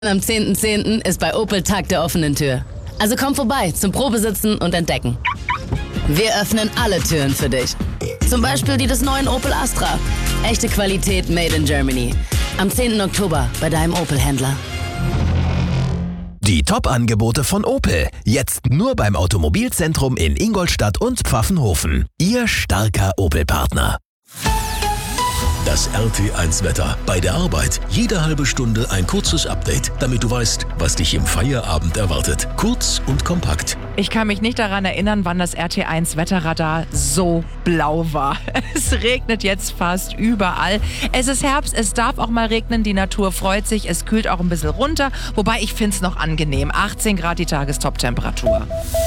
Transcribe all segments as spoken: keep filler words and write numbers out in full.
Am zehnten zehnten ist bei Opel Tag der offenen Tür. Also komm vorbei zum Probesitzen und Entdecken. Wir öffnen alle Türen für dich. Zum Beispiel die des neuen Opel Astra. Echte Qualität made in Germany. Am zehnten Oktober bei deinem Opel-Händler. Die Top-Angebote von Opel. Jetzt nur beim Automobilzentrum in Ingolstadt und Pfaffenhofen. Ihr starker Opel-Partner. Das R T eins Wetter. Bei der Arbeit jede halbe Stunde ein kurzes Update, damit du weißt, was dich im Feierabend erwartet. Kurz und kompakt. Ich kann mich nicht daran erinnern, wann das R T eins Wetterradar so blau war. Es regnet jetzt fast überall. Es ist Herbst, es darf auch mal regnen, die Natur freut sich, es kühlt auch ein bisschen runter, wobei ich finde es noch angenehm. achtzehn Grad die Tagestop-Temperatur.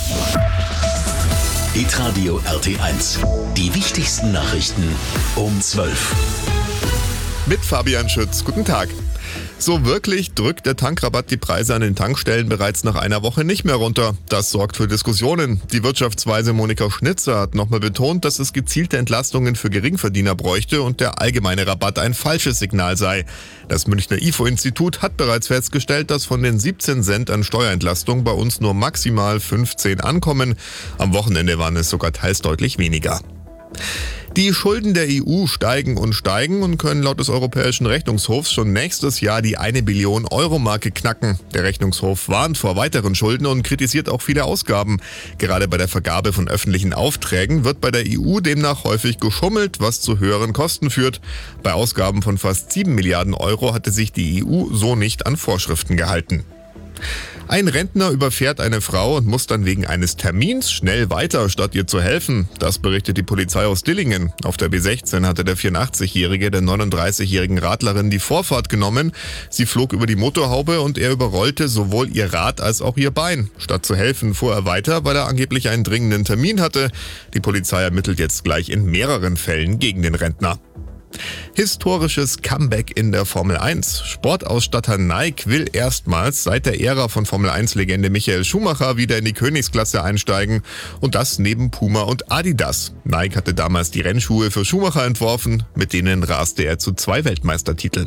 Hitradio R T eins. Die wichtigsten Nachrichten um zwölf. Mit Fabian Schütz. Guten Tag. So wirklich drückt der Tankrabatt die Preise an den Tankstellen bereits nach einer Woche nicht mehr runter. Das sorgt für Diskussionen. Die Wirtschaftsweise Monika Schnitzer hat nochmal betont, dass es gezielte Entlastungen für Geringverdiener bräuchte und der allgemeine Rabatt ein falsches Signal sei. Das Münchner I F O-Institut hat bereits festgestellt, dass von den siebzehn Cent an Steuerentlastung bei uns nur maximal fünfzehn ankommen. Am Wochenende waren es sogar teils deutlich weniger. Die Schulden der E U steigen und steigen und können laut des Europäischen Rechnungshofs schon nächstes Jahr die eine Billion Euro Marke knacken. Der Rechnungshof warnt vor weiteren Schulden und kritisiert auch viele Ausgaben. Gerade bei der Vergabe von öffentlichen Aufträgen wird bei der E U demnach häufig geschummelt, was zu höheren Kosten führt. Bei Ausgaben von fast sieben Milliarden Euro hatte sich die E U so nicht an Vorschriften gehalten. Ein Rentner überfährt eine Frau und muss dann wegen eines Termins schnell weiter, statt ihr zu helfen. Das berichtet die Polizei aus Dillingen. Auf der B sechzehn hatte der vierundachtzig-Jährige der neununddreißigjährigen Radlerin die Vorfahrt genommen. Sie flog über die Motorhaube und er überrollte sowohl ihr Rad als auch ihr Bein. Statt zu helfen, fuhr er weiter, weil er angeblich einen dringenden Termin hatte. Die Polizei ermittelt jetzt gleich in mehreren Fällen gegen den Rentner. Historisches Comeback in der Formel eins. Sportausstatter Nike will erstmals seit der Ära von Formel eins Legende Michael Schumacher wieder in die Königsklasse einsteigen. Und das neben Puma und Adidas. Nike hatte damals die Rennschuhe für Schumacher entworfen. Mit denen raste er zu zwei Weltmeistertiteln.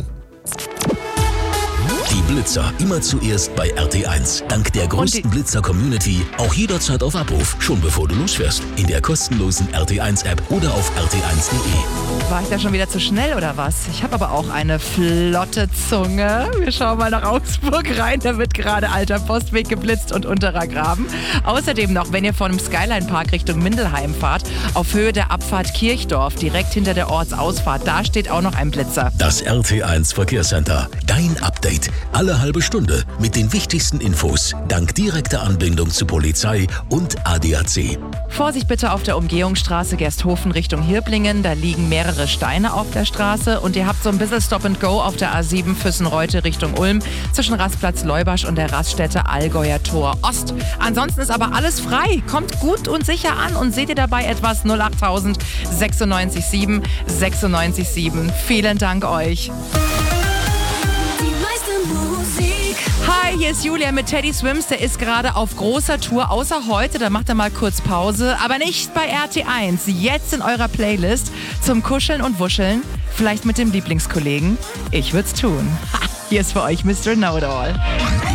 Die Blitzer immer zuerst bei R T eins. Dank der größten Blitzer-Community auch jederzeit auf Abruf, schon bevor du losfährst. In der kostenlosen R T eins App oder auf r t eins punkt de. War ich da schon wieder zu schnell oder was? Ich habe aber auch eine flotte Zunge. Wir schauen mal nach Augsburg rein. Da wird gerade alter Postweg geblitzt und unterer Graben. Außerdem noch, wenn ihr von dem Skyline Park Richtung Mindelheim fahrt, auf Höhe der Abfahrt Kirchdorf, direkt hinter der Ortsausfahrt, da steht auch noch ein Blitzer. Das R T eins Verkehrscenter. Dein Update. Alle halbe Stunde mit den wichtigsten Infos. Dank direkter Anbindung zu Polizei und A D A C. Vorsicht bitte auf der Umgehungsstraße Gersthofen Richtung Hirblingen. Da liegen mehrere Steine auf der Straße und ihr habt so ein bisschen Stop and Go auf der A sieben Füssenreute Richtung Ulm zwischen Rastplatz Leubasch und der Raststätte Allgäuer Tor Ost. Ansonsten ist aber alles frei. Kommt gut und sicher an und seht ihr dabei etwas null achttausend sechsundneunzig sieben sechsundneunzig sieben. Vielen Dank euch. Hi, hier ist Julia mit Teddy Swims. Der ist gerade auf großer Tour, außer heute. Da macht er mal kurz Pause. Aber nicht bei R T eins. Jetzt in eurer Playlist zum Kuscheln und Wuscheln. Vielleicht mit dem Lieblingskollegen. Ich würd's tun. Ha, hier ist für euch Mister Know-It-All.